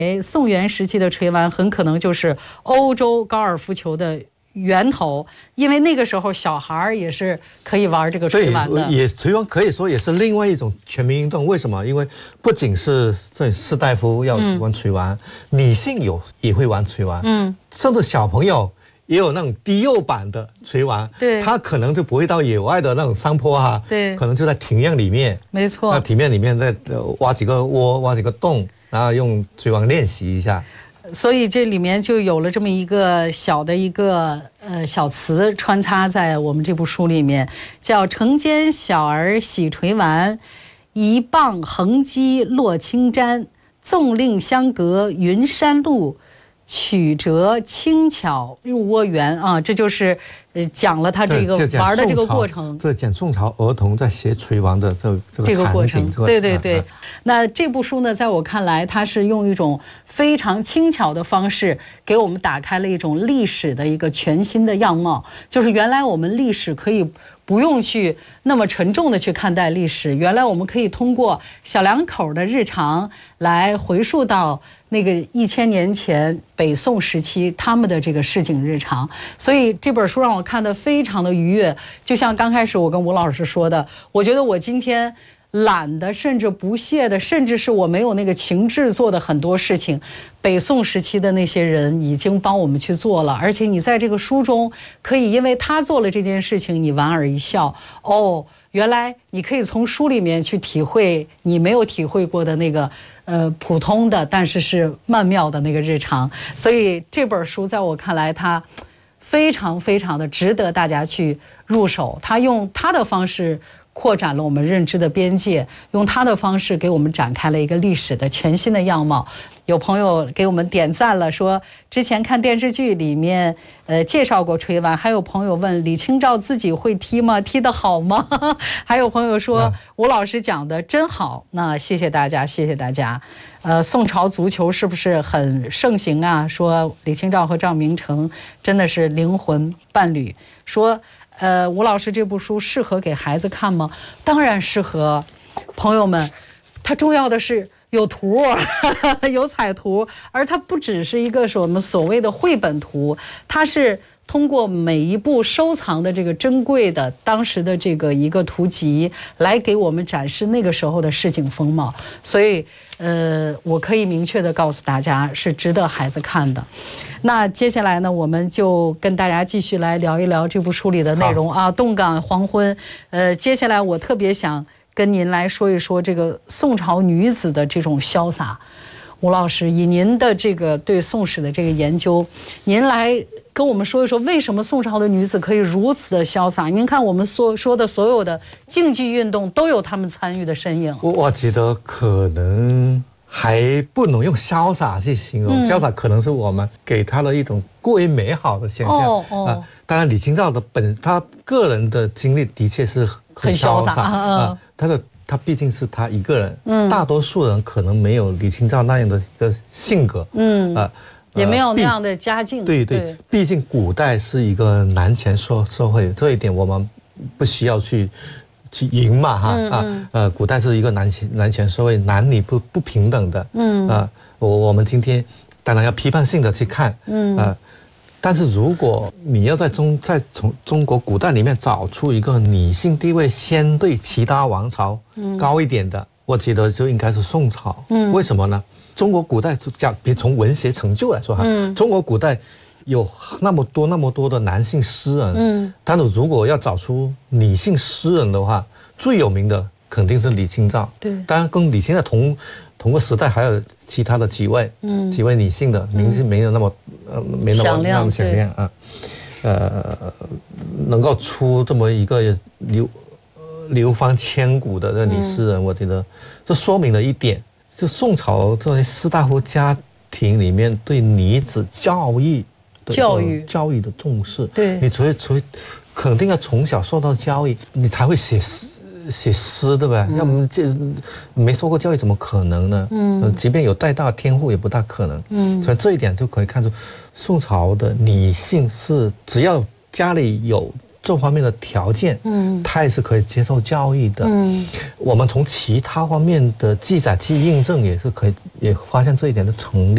宋元时期的锤丸很可能就是欧洲高尔夫球的源头，因为那个时候小孩也是可以玩这个锤丸的。 也锤丸可以说也是另外一种全民运动。为什么？因为不仅是这士大夫要玩锤丸，女性也会玩锤丸，甚至小朋友也有那种低幼版的锤丸， 对， 他可能就不会到野外的那种山坡哈， 对， 可能就在庭院里面， 没错， 那庭院里面再挖几个窝，挖几个洞，然后用锤丸练习一下。 所以这里面就有了这么一个小的小词穿插在我们这部书里面，叫城间小儿喜锤丸，一棒横击落青毡，纵令相隔云山路，曲折轻巧入窝园啊，这就是讲了他这个玩的这个过程。 这讲宋朝儿童在学锤丸的这个过程。 对。那这部书呢，在我看来，它是用一种非常轻巧的方式，给我们打开了一种历史的一个全新的样貌。就是原来我们历史可以不用去那么沉重的去看待历史，原来我们可以通过小两口的日常来回溯到那个1000年前北宋时期他们的这个市井日常。所以这本书让我看得非常的愉悦。就像刚开始我跟吴老师说的，我觉得我今天懒的，甚至不屑的，甚至是我没有那个情志做的很多事情，北宋时期的那些人已经帮我们去做了。而且你在这个书中可以因为他做了这件事情，你莞尔一笑，哦，原来你可以从书里面去体会你没有体会过的那个普通的但是曼妙的那个日常。所以这本书在我看来，它非常非常的值得大家去入手。他用他的方式扩展了我们认知的边界，用他的方式给我们展开了一个历史的全新的样貌。有朋友给我们点赞了，说之前看电视剧里面介绍过锤丸。还有朋友问李清照自己会踢吗？踢得好吗？还有朋友说吴老师讲的真好。那谢谢大家，谢谢大家。宋朝足球是不是很盛行啊？说李清照和赵明诚真的是灵魂伴侣。说吴老师这部书适合给孩子看吗？当然适合。朋友们，它重要的是有图有彩图，而它不只是一个我们所谓的绘本图，它是通过每一部收藏的这个珍贵的当时的这个一个图集来给我们展示那个时候的市井风貌。所以我可以明确的告诉大家，是值得孩子看的。那接下来呢，我们就跟大家继续来聊一聊这部书里的内容啊。动感黄昏，接下来我特别想跟您来说一说这个宋朝女子的这种潇洒。吴老师，以您的这个对宋史的这个研究，您来跟我们说一说，为什么宋朝的女子可以如此的潇洒？您看我们说的所有的竞技运动都有她们参与的身影。 我觉得可能还不能用潇洒去形容，潇洒可能是我们给她的一种过于美好的现象。当然李清照的她个人的经历的确是很潇洒啊，他毕竟是他一个人，大多数人可能没有李清照那样的一个性格， 也没有那样的家境。 对，毕竟古代是一个男权社会，这一点我们不需要去隐瞒哈。古代是一个男权社会，男女不平等的。我们今天当然要批判性的去看，但是如果你要从中国古代里面找出一个女性地位相对其他王朝高一点的，我觉得就应该是宋朝。为什么呢？中国古代比如从文学成就来说哈，中国古代有那么多的男性诗人，但是如果要找出女性诗人的话，最有名的肯定是李清照。对，当然跟李清照同个时代还有其他的几位女性的名字没有那么响亮啊，能够出这么一个流芳千古的这女诗人，我觉得这说明了一点，就宋朝这些士大夫家庭里面对女子教育的重视。对，你除非肯定要从小受到教育，你才会写诗，对吧？要么这没受过教育怎么可能呢？即便有带大天赋也不大可能。所以这一点就可以看出，宋朝的女性是只要家里有这方面的条件，她也是可以接受教育的。我们从其他方面的记载去印证，也发现这一点的成立。